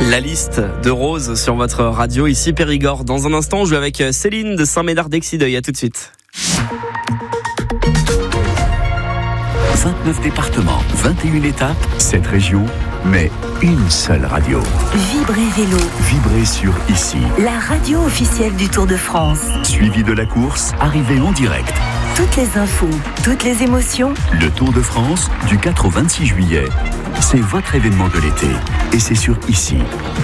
La liste de Rose sur votre radio, ici Périgord. Dans un instant, on joue avec Céline de Saint-Médard-d'Exideuil. À tout de suite. 29 départements, 21 étapes, 7 régions, mais une seule radio. Vibrez Vélo. Vibrez sur ici. La radio officielle du Tour de France. Suivi de la course, arrivée en direct. Toutes les infos, toutes les émotions. Le Tour de France, du 4 au 26 juillet. C'est votre événement de l'été. Et c'est sur ici.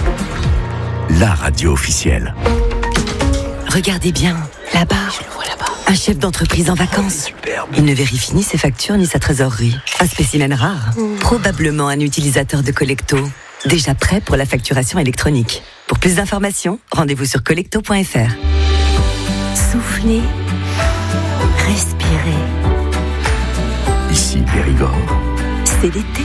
La radio officielle. Regardez bien, là-bas. Je le vois là-bas. Un chef d'entreprise en vacances. Il ne vérifie ni ses factures ni sa trésorerie. Un spécimen rare. Probablement un utilisateur de Collecto. Déjà prêt pour la facturation électronique. Pour plus d'informations, rendez-vous sur collecto.fr. Soufflez. Respirez. Ici Périgord. C'est l'été.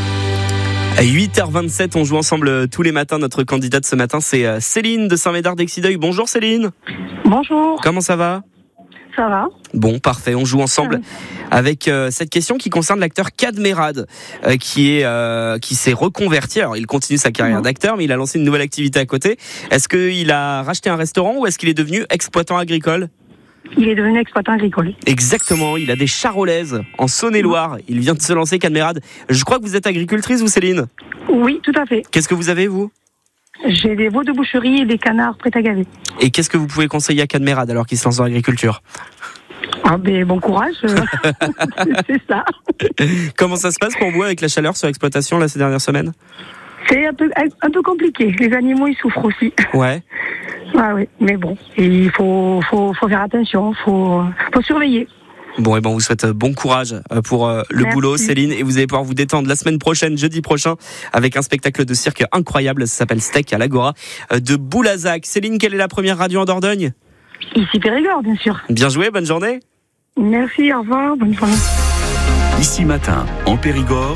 À 8h27, on joue ensemble tous les matins. Notre candidate ce matin, c'est Céline de Saint-Médard-d'Exideuil. Bonjour Céline. Bonjour. Comment ça va ? Ça va. Bon, parfait. On joue ensemble avec cette question qui concerne l'acteur Kad Merad, qui s'est reconverti. Alors, il continue sa carrière d'acteur, mais il a lancé une nouvelle activité à côté. Est-ce qu'il a racheté un restaurant ou est-ce qu'il est devenu exploitant agricole ? Il est devenu exploitant agricole. Exactement. Il a des charolaises en Saône-et-Loire. Il vient de se lancer, Kad Merad. Je crois que vous êtes agricultrice, vous, Céline ? Oui, tout à fait. Qu'est-ce que vous avez, vous ? J'ai des veaux de boucherie et des canards prêts à gaver. Et qu'est-ce que vous pouvez conseiller à Kad Merad alors qu'il se lance dans l'agriculture ? Ah ben bon courage, c'est ça. Comment ça se passe pour vous avec la chaleur sur l'exploitation là, ces dernières semaines ? C'est un peu compliqué. Les animaux ils souffrent aussi. Ouais. Ah oui, mais bon, il faut faire attention, faut surveiller. Bon, et ben on vous souhaite bon courage pour le Merci. boulot, Céline, et vous allez pouvoir vous détendre la semaine prochaine, jeudi prochain, avec un spectacle de cirque incroyable. Ça s'appelle Steak à l'Agora de Boulazac. Céline, quelle est la première radio en Dordogne ? Ici Périgord, bien sûr. Bien joué, bonne journée. Merci, au revoir, bonne journée. Ici matin, en Périgord,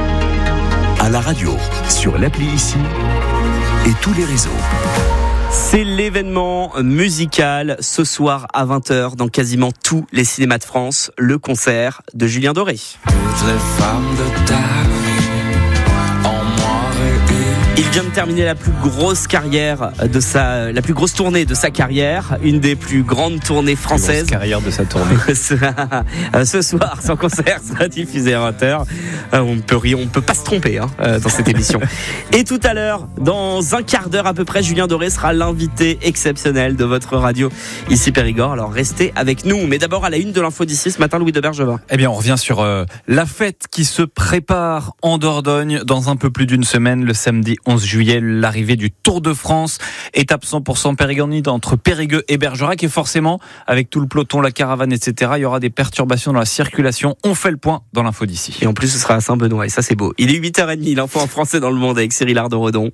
à la radio, sur l'appli Ici et tous les réseaux. C'est l'événement musical ce soir à 20h dans quasiment tous les cinémas de France, le concert de Julien Doré. Toutes les femmes de ta vie en moi réunies. Il vient de terminer la plus grosse la plus grosse tournée de sa carrière, une des plus grandes tournées françaises. Carrière de sa tournée. Ce soir, son concert sera diffusé à 20h. On peut pas se tromper dans cette émission. Et tout à l'heure, dans un quart d'heure à peu près, Julien Doré sera l'invité exceptionnel de votre radio ici Périgord. Alors restez avec nous. Mais d'abord à la une de l'info d'ici ce matin, Louis de Bergevin. Eh bien, on revient sur la fête qui se prépare en Dordogne dans un peu plus d'une semaine, le samedi 11 juillet, l'arrivée du Tour de France. Étape 100% périgordine entre Périgueux et Bergerac. Et forcément, avec tout le peloton, la caravane, etc., il y aura des perturbations dans la circulation. On fait le point dans l'info d'ici. Et en plus, ce sera à Saint-Benoît. Et ça, c'est beau. Il est 8h30, l'info en français dans le monde avec Cyril Ardo-Redon.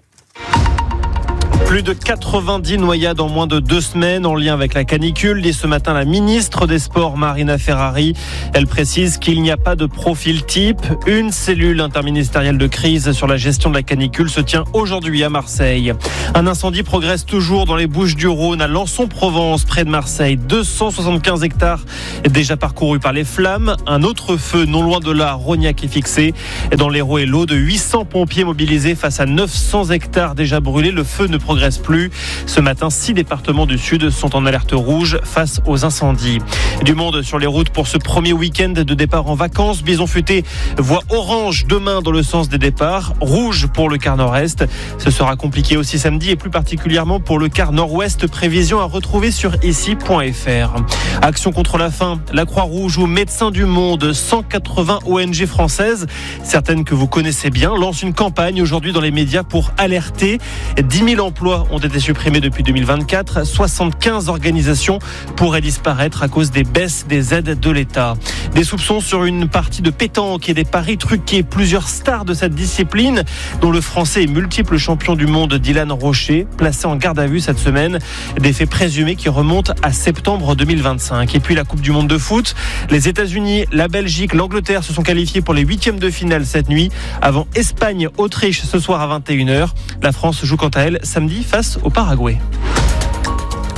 Plus de 90 noyades en moins de 2 semaines en lien avec la canicule. Dès ce matin, la ministre des Sports, Marina Ferrari, elle précise qu'il n'y a pas de profil type. Une cellule interministérielle de crise sur la gestion de la canicule se tient aujourd'hui à Marseille. Un incendie progresse toujours dans les Bouches-du-Rhône, à Lançon-Provence, près de Marseille. 275 hectares déjà parcourus par les flammes. Un autre feu non loin de là, Rognac, est fixé. Dans l'Hérault et l'Aude, 800 pompiers mobilisés face à 900 hectares déjà brûlés. Le feu ne progresse plus. Ce matin, 6 départements du Sud sont en alerte rouge face aux incendies. Du monde sur les routes pour ce premier week-end de départ en vacances. Bison Futé voit orange demain dans le sens des départs, rouge pour le quart nord-est. Ce sera compliqué aussi samedi et plus particulièrement pour le quart nord-ouest. Prévision à retrouver sur ici.fr. Action contre la faim, la Croix-Rouge ou Médecins du Monde, 180 ONG françaises, certaines que vous connaissez bien, lancent une campagne aujourd'hui dans les médias pour alerter. 10 000 emplois ont été supprimés depuis 2024. 75 organisations pourraient disparaître à cause des baisses des aides de l'État. Des soupçons sur une partie de pétanque et des paris truqués. Plusieurs stars de cette discipline, dont le Français et multiple champion du monde Dylan Rocher, placé en garde à vue cette semaine. Des faits présumés qui remontent à septembre 2025. Et puis la Coupe du Monde de foot. Les États-Unis, la Belgique, l'Angleterre se sont qualifiés pour les 8e de finale cette nuit, avant Espagne-Autriche ce soir à 21h. La France joue quant à elle samedi face au Paraguay.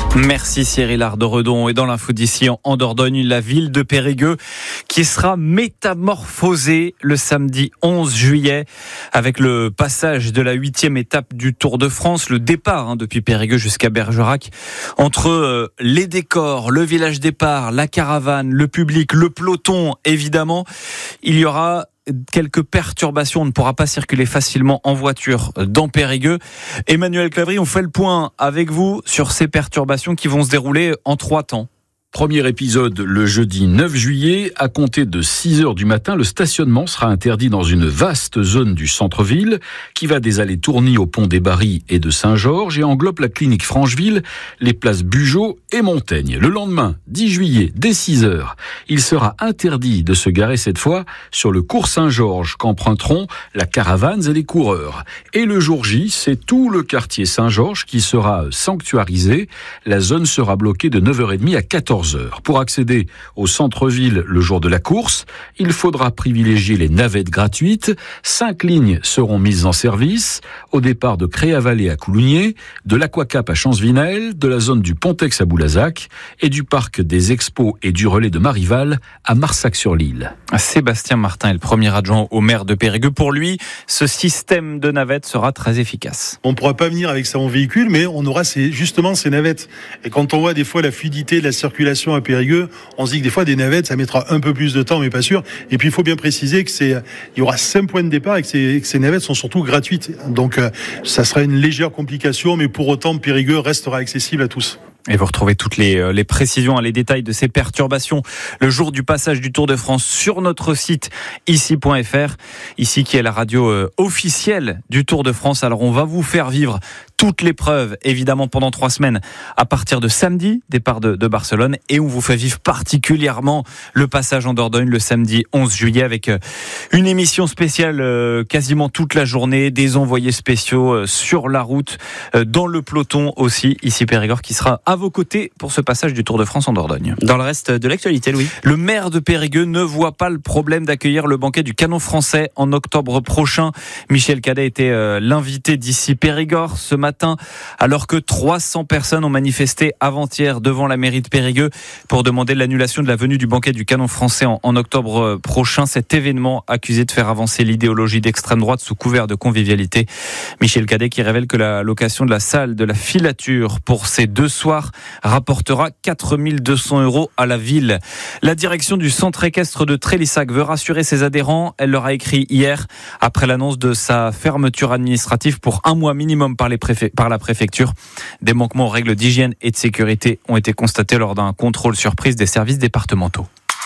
Merci Cyril Ardoredon. Et dans l'info d'ici en Dordogne, la ville de Périgueux qui sera métamorphosée le samedi 11 juillet avec le passage de la 8e étape du Tour de France, le départ depuis Périgueux jusqu'à Bergerac. Entre les décors, le village départ, la caravane, le public, le peloton évidemment, il y aura quelques perturbations. On ne pourra pas circuler facilement en voiture dans Périgueux. Emmanuel Clavry, on fait le point avec vous sur ces perturbations qui vont se dérouler en 3 temps. Premier épisode le jeudi 9 juillet. À compter de 6h du matin, le stationnement sera interdit dans une vaste zone du centre-ville qui va des allées Tourny au pont des Barils et de Saint-Georges et englobe la clinique Francheville, les places Bugeaud et Montaigne. Le lendemain, 10 juillet, dès 6h, il sera interdit de se garer cette fois sur le cours Saint-Georges qu'emprunteront la caravane et les coureurs. Et le jour J, c'est tout le quartier Saint-Georges qui sera sanctuarisé. La zone sera bloquée de 9h30 à 14h. Pour accéder au centre-ville le jour de la course, il faudra privilégier les navettes gratuites. 5 lignes seront mises en service, au départ de Créa-Vallée à Coulounier, de l'Aquacap à Champsvinel, de la zone du Pontex à Boulazac et du parc des Expos et du relais de Marival à Marsac-sur-l'Île. Sébastien Martin est le premier adjoint au maire de Périgueux. Pour lui, ce système de navettes sera très efficace. On ne pourra pas venir avec son véhicule, mais on aura justement ces navettes. Et quand on voit des fois la fluidité de la circulation à Périgueux, on se dit que des fois des navettes ça mettra un peu plus de temps mais pas sûr. Et puis il faut bien préciser que il y aura 5 points de départ et que ces navettes sont surtout gratuites. Donc ça sera une légère complication mais pour autant Périgueux restera accessible à tous. Et vous retrouvez toutes les précisions, les détails de ces perturbations le jour du passage du Tour de France sur notre site ici.fr. Ici qui est la radio officielle du Tour de France. Alors on va vous faire vivre toute l'épreuve évidemment pendant 3 semaines à partir de samedi, départ de Barcelone, et on vous fait vivre particulièrement le passage en Dordogne le samedi 11 juillet avec une émission spéciale quasiment toute la journée, des envoyés spéciaux sur la route, dans le peloton aussi, ici Périgord qui sera à vos côtés pour ce passage du Tour de France en Dordogne. Dans le reste de l'actualité, Louis. Le maire de Périgueux ne voit pas le problème d'accueillir le banquet du Canon français en octobre prochain. Michel Cadet était l'invité d'ici Périgord ce matin, alors que 300 personnes ont manifesté avant-hier devant la mairie de Périgueux pour demander l'annulation de la venue du banquet du Canon français en octobre prochain. Cet événement accusé de faire avancer l'idéologie d'extrême droite sous couvert de convivialité. Michel Cadet qui révèle que la location de la salle de la filature pour ces 2 soirs rapportera 4 200 € à la ville. La direction du centre équestre de Trélissac veut rassurer ses adhérents. Elle leur a écrit hier après l'annonce de sa fermeture administrative pour 1 mois minimum par la préfecture. Des manquements aux règles d'hygiène et de sécurité ont été constatés lors d'un contrôle surprise des services départementaux.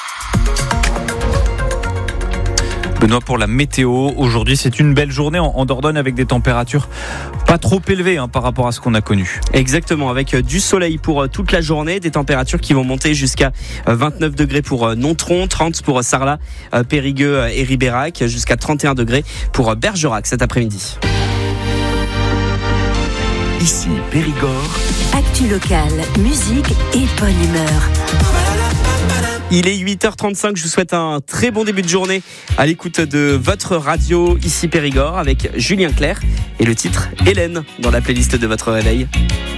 Benoît, pour la météo, aujourd'hui c'est une belle journée en Dordogne avec des températures pas trop élevées par rapport à ce qu'on a connu. Exactement, avec du soleil pour toute la journée, des températures qui vont monter jusqu'à 29 degrés pour Nontron, 30 pour Sarlat, Périgueux et Ribérac, jusqu'à 31 degrés pour Bergerac cet après-midi. Ici Périgord. Actu locale, musique et bonne humeur. Il est 8h35, je vous souhaite un très bon début de journée à l'écoute de votre radio ici Périgord avec Julien Clerc et le titre Hélène dans la playlist de votre réveil.